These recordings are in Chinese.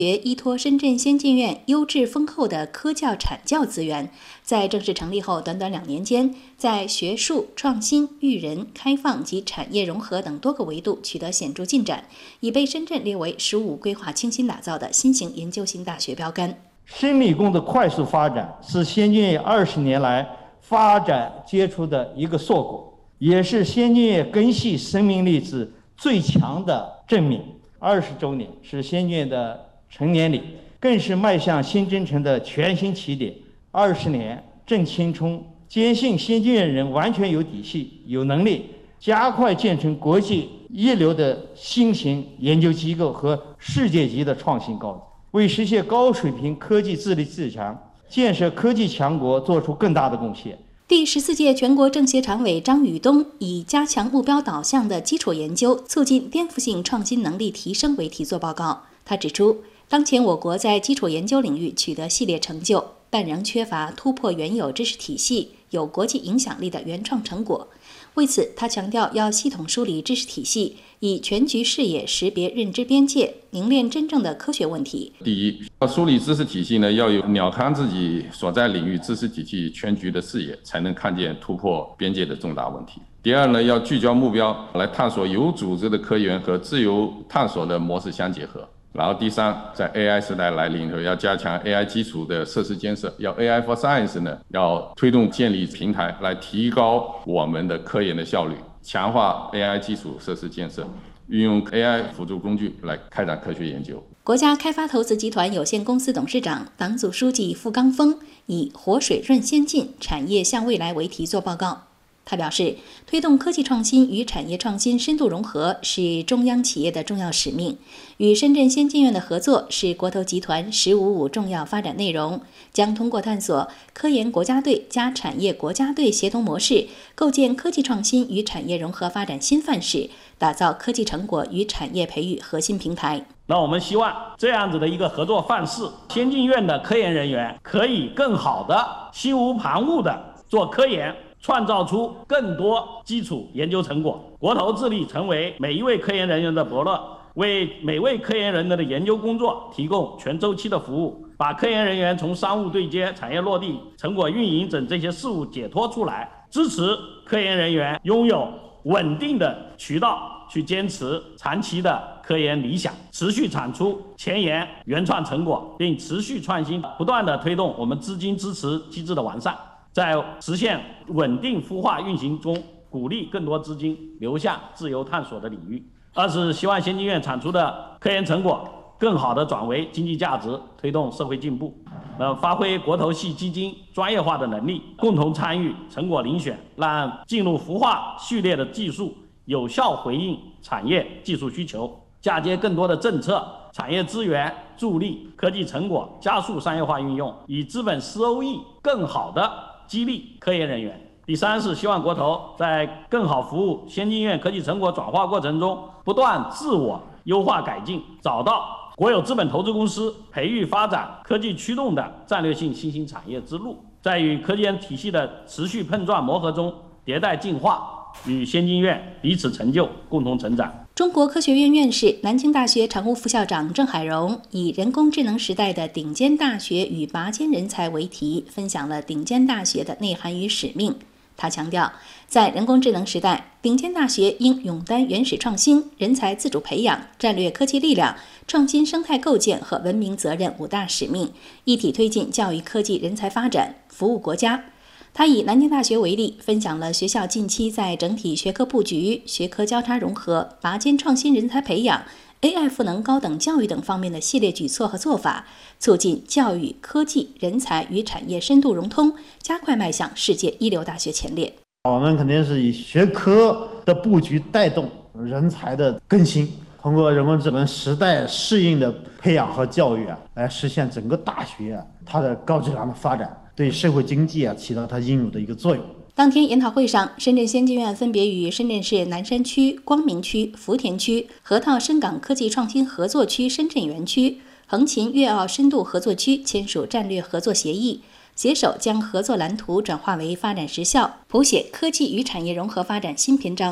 依托深圳先进院优质丰厚的科教产教资源，在正式成立后短短2年间，在学术、创新、育人、开放及产业融合等多个维度取得显著进展，已被深圳列为15规划倾心打造的新型研究型大学标杆。 深理工的快速发展是先进院20年来发展杰出的一个硕果，也是先进院根系生命力之最强的证明。20周年是先进院的成年礼，更是迈向新征程的全新起点。20年正青春，坚信先进院人完全有底气、有能力，加快建成国际一流的新型研究机构和世界级的创新高地，为实现高水平科技自立自强、建设科技强国做出更大的贡献。 第14届全国政协常委张宇东以加强目标导向的基础研究，促进颠覆性创新能力提升为题作报告。他指出，当前我国在基础研究领域取得系列成就，但仍缺乏突破原有知识体系、有国际影响力的原创成果。为此，他强调要系统梳理知识体系，以全局视野识别认知边界，凝练真正的科学问题。 第一，要梳理知识体系呢，要有鸟瞰自己所在领域知识体系全局的视野，才能看见突破边界的重大问题。第二呢，要聚焦目标，来探索有组织的科研和自由探索的模式相结合。然后第三，在 AI 时代来临后，要加强 AI 基础的设施建设，要 AI for Science 呢，要推动建立平台来提高我们的科研的效率，强化 AI 基础设施建设，运用 AI 辅助工具来开展科学研究。 国家开发投资集团有限公司董事长、党组书记傅刚峰以活水润先进，产业向未来为题作报告。他表示，推动科技创新与产业创新深度融合是中央企业的重要使命，与深圳先进院的合作是国投集团“1055”重要发展内容，将通过探索科研国家队加产业国家队协同模式，构建科技创新与产业融合发展新范式，打造科技成果与产业培育核心平台。 那我们希望这样子的一个合作范式，先进院的科研人员可以更好的心无旁骛的做科研，创造出更多基础研究成果。国投致力成为每一位科研人员的伯乐，为每位科研人员的研究工作提供全周期的服务，把科研人员从商务对接、产业落地、成果运营等这些事务解脱出来，支持科研人员拥有稳定的渠道去坚持长期的科研理想，持续产出前沿原创成果，并持续创新，不断地推动我们资金支持机制的完善，在实现稳定孵化运行中，鼓励更多资金流向自由探索的领域。二是希望先进院产出的科研成果更好地转为经济价值，推动社会进步。发挥国投系基金专业化的能力，共同参与成果遴选，让进入孵化序列的技术有效回应产业技术需求，嫁接更多的政策、产业资源，助力科技成果加速商业化运用，以资本收益更好地激励科研人员。第三是希望国投在更好服务先进院科技成果转化过程中，不断自我优化改进，找到国有资本投资公司培育发展科技驱动的战略性新兴产业之路，在与科研体系的持续碰撞磨合中迭代进化，与先进院彼此成就，共同成长。 中国科学院院士、南京大学常务副校长郑海荣以人工智能时代的顶尖大学与拔尖人才为题，分享了顶尖大学的内涵与使命。他强调，在人工智能时代，顶尖大学应勇担原始创新、人才自主培养、战略科技力量、创新生态构建和文明责任5大使命，一体推进教育科技人才发展，服务国家。他以南京大学为例，分享了学校近期在整体学科布局、学科交叉融合、拔尖创新人才培养、AI 赋能高等教育等方面的系列举措和做法，促进教育、科技、人才与产业深度融通，加快迈向世界一流大学前列。 我们肯定是以学科的布局带动人才的更新，通过人工智能时代适应的培养和教育来实现整个大学它的高质量的发展，对社会经济起到它应有的一个作用。 当天研讨会上，深圳先进院分别与深圳市南山区、光明区、福田区、河套深港科技创新合作区深圳园区、横琴粤澳深度合作区签署战略合作协议，携手将合作蓝图转化为发展实效，谱写科技与产业融合发展新篇章。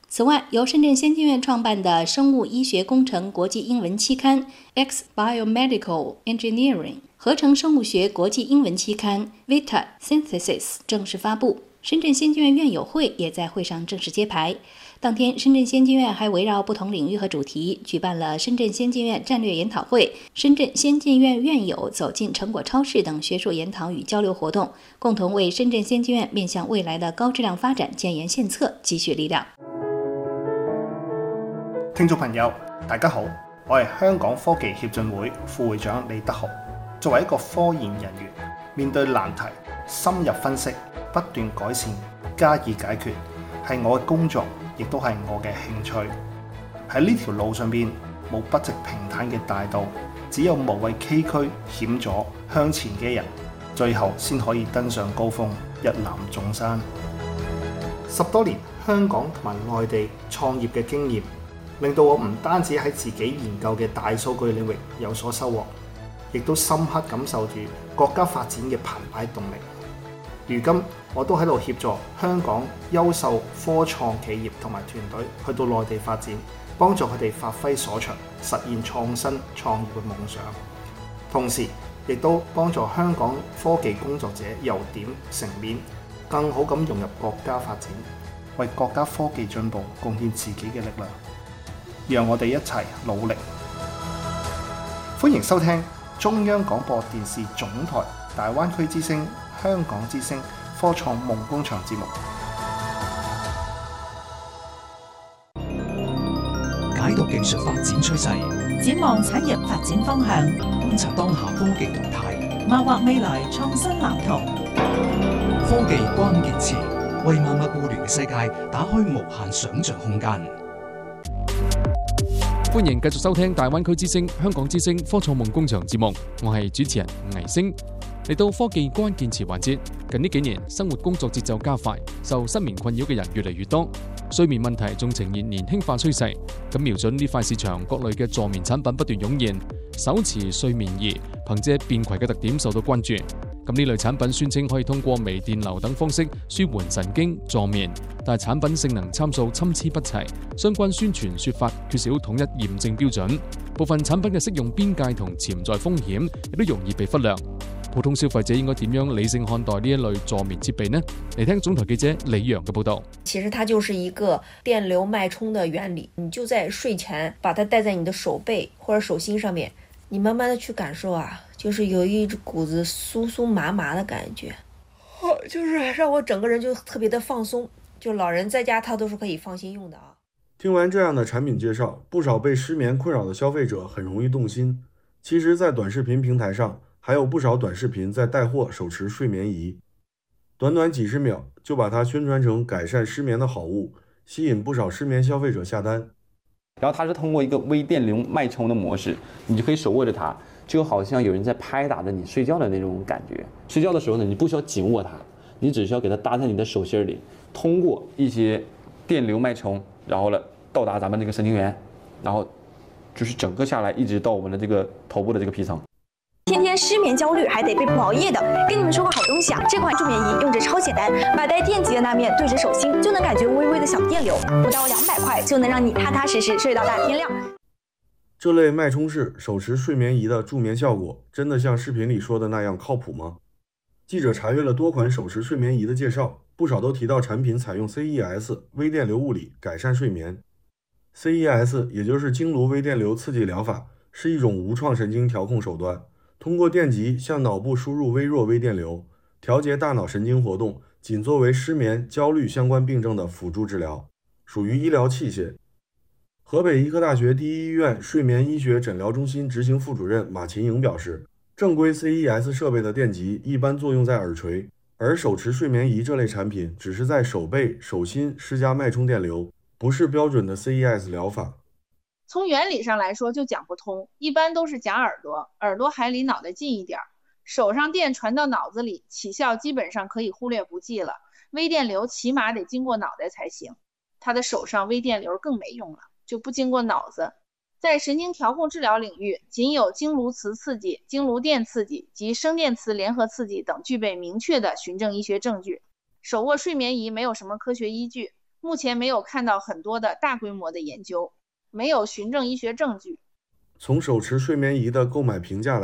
此外，由深圳先进院创办的生物医学工程国际英文期刊 X Biomedical Engineering 合成生物学国际英文期刊 Vita Synthesis 正式发布。深圳先进院院友会也在会上正式揭牌。当天，深圳先进院还围绕不同领域和主题举办了深圳先进院战略研讨会、深圳先进院院友走进成果超市等学术研讨与交流活动，共同为深圳先进院面向未来的高质量发展建言献策，积蓄力量。 聽眾朋友，大家好，我係香港科技協進會副會長李德豪。作為一個科研人員，面對難題，深入分析，不斷改善，加以解決，係我嘅工作，亦都係我嘅興趣。喺呢條路上邊，冇不直平坦嘅大道，只有無畏崎嶇險阻向前嘅人，最後先可以登上高峰，一覽眾山。10多年香港同埋內地創業嘅經驗，令到我唔單止喺自己研究嘅大數據領域有所收穫，亦都深刻感受住國家發展嘅澎湃動力。如今我都喺度協助香港優秀科創企業同埋團隊去到內地發展，幫助佢哋發揮所長，實現創新創業嘅夢想。同時亦都幫助香港科技工作者由點成面，更好咁融入國家發展，為國家科技進步貢獻自己嘅力量。讓我哋一齊努力。歡迎收聽中央廣播電視總台大灣區之聲、香港之聲科創夢工場節目， 解讀技術發展趨勢， 展望產業發展方向， 觀察當下科技動態， 謀劃未來創新藍圖。 科技關鍵詞，為萬物互聯嘅世界打開無限想像空間。 歡迎繼續收聽大灣區之聲、香港之聲科創夢工場節目，我係主持人倪星。嚟到科技關鍵詞環節，近呢幾年生活工作節奏加快，受失眠困擾嘅人越嚟越多，睡眠問題仲呈現年輕化趨勢。咁瞄準呢塊市場，各類嘅助眠產品不斷湧現，手持睡眠儀憑借便攜嘅特點受到關注。咁呢類產品宣稱可以通過微電流等方式舒緩神經助眠，但係產品性能參數參差不齊，相關宣傳說法缺少統一驗證標準，部分產品嘅適用邊界同潛在風險亦都容易被忽略。普通消費者應該點樣理性看待呢一類助眠設備呢？嚟聽總台記者李陽嘅報道。 其實它就是一個電流脈衝的原理，你就在睡前把它戴在你的手背或者手心上面，你慢慢的去感受啊，就是有一股子酥酥麻麻的感覺，就是讓我整個人就特別的放鬆，就老人在家他都是可以放心用的啊。 聽完這樣的產品介紹，不少被失眠困擾的消費者很容易動心。其實在短視頻平台上還有不少短視頻在帶貨手持睡眠儀，短短幾十秒就把它宣傳成改善失眠的好物，吸引不少失眠消費者下單。 然後它是通過一個微電流脈衝的模式，你就可以手握着它，就好像有人在拍打着你睡覺的那種感覺。睡覺的時候呢，你不需要緊握它，你只需要給它搭在你的手心裡，通過一些電流脈衝，然後呢到達咱們這個神經元，然後就是整個下來一直到我們的這個頭部的這個皮層。 天天失眠焦慮還得被迫熬夜的，跟你們說個好東西啊！這款助眠儀用着超簡單，把帶電極的那面對着手心，就能感覺微微的小電流，不到200塊就能讓你踏踏實實睡到大天亮。 這類脈衝式手持睡眠儀的助眠效果，真的像視頻裡說的那樣靠譜嗎？記者查閱了多款手持睡眠儀的介紹，不少都提到產品採用 CES 微電流物理改善睡眠。CES 也就是經顱微電流刺激療法，是一種無創神經調控手段。通過電極向腦部輸入微弱微電流，調節大腦神經活動，僅作為失眠、焦慮相關病症的輔助治療，屬於醫療器械。河北醫科大學第一醫院睡眠醫學診療中心執行副主任馬琴瑩表示，正規 CES 設備的電極一般作用在耳垂，而手持睡眠儀這類產品只是在手背、手心施加脈衝電流，不是標準的 CES 療法。 從原理上來說就講不通，一般都是夾耳朵，耳朵還離腦袋近一點，手上電傳到腦子裡，起效基本上可以忽略不計了。微電流起碼得經過腦袋才行，他的手上微電流更沒用了，就不經過腦子。在神經調控治療領域，僅有經顱磁刺激、經顱電刺激及聲電磁聯合刺激等具備明確的循證醫學證據。手握睡眠儀沒有什麼科學依據。 目前没有看到很多的大规模的研究，没有循证医学证据。 从手持睡眠仪的购买评价来